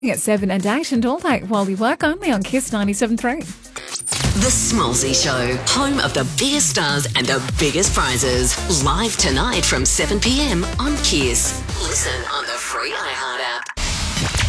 At 7 and 8 and all that while we work only on Kiss 97.3. The Smallsy Show, home of the biggest stars and the biggest prizes. Live tonight from 7 p.m. on Kiss. Listen on the free iHeart app.